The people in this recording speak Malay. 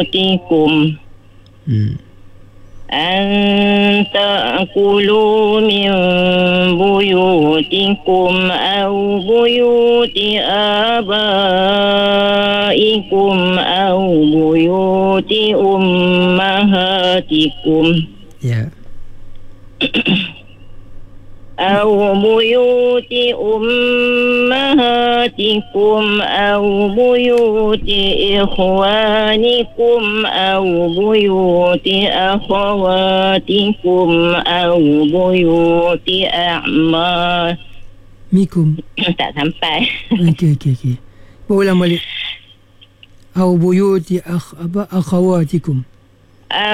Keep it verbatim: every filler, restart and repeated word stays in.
buyutikum Hmm. an ta'kulu min buyutikum aw buyuti abaikum aw buyuti ummahatikum Ya. أو بيوت أمهاتكم أو بيوت إخوانكم أو بيوت أخواتكم أو بيوت أعمار Mikum. tak sampai. Okey, okey, okey. Ulang balik. Au buyuti akh apa akhawatikum.